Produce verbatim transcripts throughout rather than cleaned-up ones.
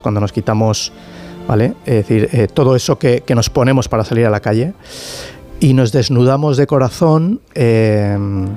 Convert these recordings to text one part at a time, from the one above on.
cuando nos quitamos, ¿vale? Es decir, eh, todo eso que, que nos ponemos para salir a la calle y nos desnudamos de corazón, eh,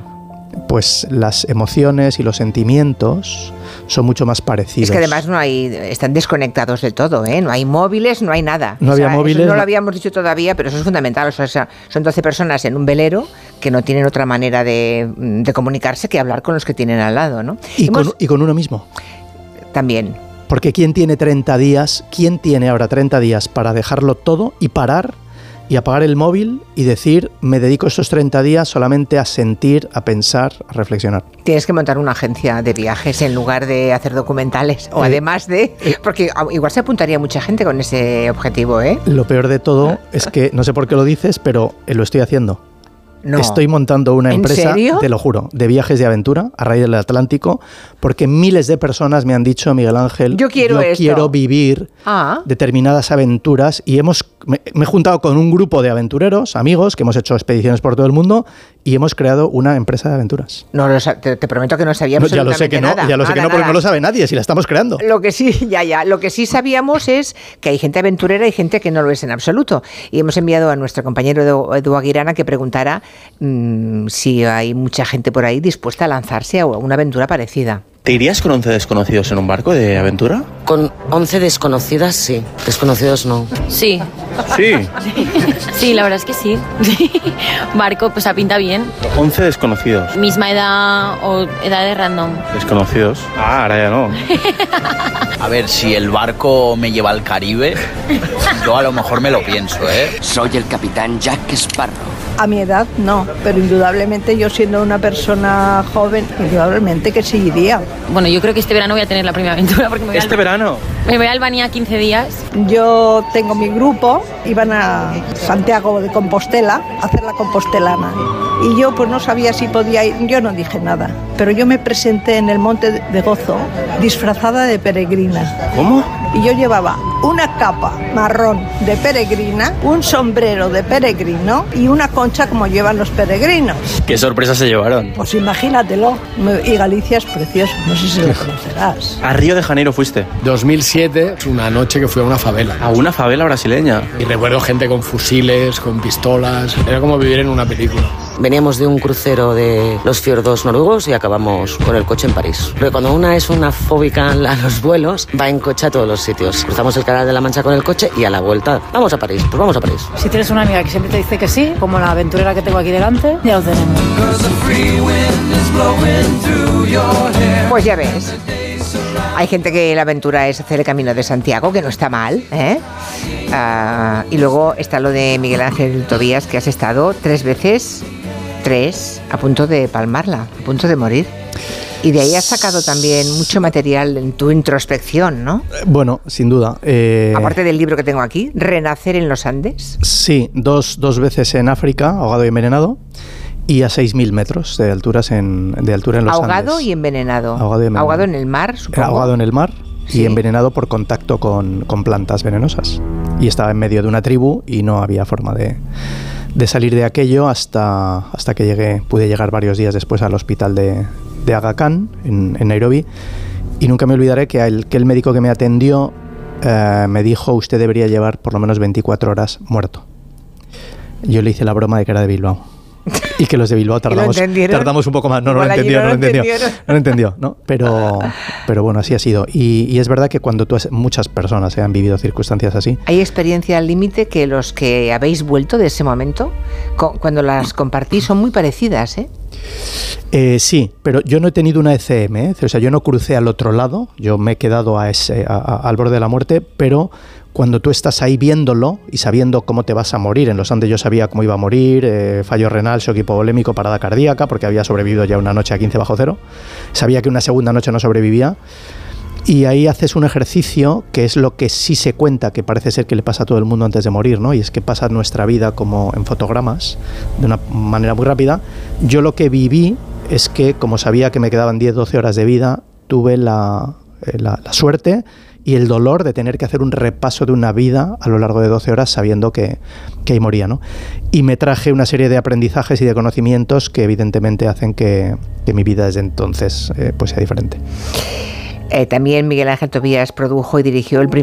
pues las emociones y los sentimientos son mucho más parecidos. Es que además no hay, están desconectados del todo, ¿eh? No hay móviles, no hay nada. No o sea, había móviles. Eso no no lo habíamos dicho todavía, pero eso es fundamental. O sea, son doce personas en un velero que no tienen otra manera de, de comunicarse que hablar con los que tienen al lado, ¿no? Y, Hemos, con, y con uno mismo. También. Porque ¿quién tiene treinta días? ¿Quién tiene ahora treinta días para dejarlo todo y parar y apagar el móvil y decir, me dedico estos treinta días solamente a sentir, a pensar, a reflexionar? Tienes que montar una agencia de viajes en lugar de hacer documentales, o eh, además de... Porque igual se apuntaría mucha gente con ese objetivo, ¿eh? Lo peor de todo es que, no sé por qué lo dices, pero lo estoy haciendo. No. Estoy montando una empresa, ¿En serio? Te lo juro, de viajes de aventura a raíz del Atlántico, porque miles de personas me han dicho, Miguel Ángel, yo quiero, yo quiero vivir ah. determinadas aventuras, y hemos me, me he juntado con un grupo de aventureros, amigos, que hemos hecho expediciones por todo el mundo y hemos creado una empresa de aventuras. No, lo, te, te prometo que no sabíamos no, ya lo sé que nada. no, ya lo sé nada, que no, porque nada. no lo sabe nadie, si la estamos creando. Lo que sí, ya, ya, lo que sí sabíamos es que hay gente aventurera y gente que no lo es en absoluto. Y hemos enviado a nuestro compañero Edu, Edu Aguirana que preguntara mmm, si hay mucha gente por ahí dispuesta a lanzarse a una aventura parecida. ¿Te irías con once desconocidos en un barco de aventura? Con once desconocidas, sí. Desconocidos, no. Sí. Sí. Sí, la verdad es que sí. Barco, pues pinta bien. once desconocidos. Misma edad o edades random. Desconocidos. Ah, ahora ya no. A ver, si el barco me lleva al Caribe, yo a lo mejor me lo pienso, ¿eh? Soy el capitán Jack Sparrow. A mi edad no, pero indudablemente yo siendo una persona joven, indudablemente que sí iría. Bueno, yo creo que este verano voy a tener la primera aventura. Porque me voy ¿Este al... verano? Me voy a Albania quince días. Yo tengo mi grupo, iban a Santiago de Compostela a hacer la compostelana. Y yo pues no sabía si podía ir, yo no dije nada. Pero yo me presenté en el Monte de Gozo disfrazada de peregrina. ¿Cómo? Y yo llevaba una capa marrón de peregrina, un sombrero de peregrino y una concha como llevan los peregrinos. ¿Qué sorpresa se llevaron? Pues imagínatelo. Y Galicia es precioso, no sé si lo conocerás. ¿A Río de Janeiro fuiste? dos mil siete, una noche que fui a una favela. ¿A una favela brasileña? Y recuerdo gente con fusiles, con pistolas. Era como vivir en una película. Veníamos de un crucero de los fiordos noruegos y acabamos con el coche en París. Porque cuando una es una fóbica a los vuelos, va en coche a todos los sitios. Cruzamos el Canal de la Mancha con el coche y a la vuelta, vamos a París, pues vamos a París. Si tienes una amiga que siempre te dice que sí, como la aventurera que tengo aquí delante, ya lo tenemos. Pues ya ves. Hay gente que la aventura es hacer el Camino de Santiago, que no está mal, ¿eh? Uh, y luego está lo de Miguel Ángel Tobías, que has estado tres veces, tres, a punto de palmarla, a punto de morir. Y de ahí has sacado también mucho material en tu introspección, ¿no? Bueno, sin duda. Eh, Aparte del libro que tengo aquí, Renacer en los Andes. Sí, dos, dos veces en África, ahogado y envenenado. Y a seis mil metros de, alturas en, de altura en los Ahogado Andes. Y envenenado. Ahogado y envenenado. Ahogado en el mar, supongo. Ahogado en el mar sí. Y envenenado por contacto con, con plantas venenosas. Y estaba en medio de una tribu y no había forma de, de salir de aquello hasta, hasta que llegué, pude llegar varios días después al hospital de, de Aga Khan, en, en Nairobi. Y nunca me olvidaré que el, que el médico que me atendió eh, me dijo, usted debería llevar por lo menos veinticuatro horas muerto. Yo le hice la broma de que era de Bilbao. Y que los de Bilbao tardamos, tardamos un poco más. No, no lo entendió, no lo entendió. No lo entendió, ¿no? Pero, pero bueno, así ha sido. Y, y es verdad que cuando tú has, muchas personas eh, han vivido circunstancias así. ¿Hay experiencia al límite que los que habéis vuelto de ese momento, co- cuando las compartís, son muy parecidas, ¿eh? Eh, sí, pero yo no he tenido una E C M, ¿eh? O sea, yo no crucé al otro lado, yo me he quedado a ese, a, a, al borde de la muerte, pero cuando tú estás ahí viéndolo y sabiendo cómo te vas a morir, en los Andes yo sabía cómo iba a morir, eh, fallo renal, shock hipovolémico, parada cardíaca, porque había sobrevivido ya una noche a quince bajo cero, sabía que una segunda noche no sobrevivía, y ahí haces un ejercicio que es lo que sí se cuenta, que parece ser que le pasa a todo el mundo antes de morir, ¿no? Y es que pasa nuestra vida como en fotogramas, de una manera muy rápida. Yo lo que viví es que, como sabía que me quedaban diez doce horas de vida, tuve la, la, la suerte y el dolor de tener que hacer un repaso de una vida a lo largo de doce horas sabiendo que, que ahí moría, ¿no? Y me traje una serie de aprendizajes y de conocimientos que evidentemente hacen que, que mi vida desde entonces eh, pues sea diferente. Eh, también Miguel Ángel Tobías produjo y dirigió el primer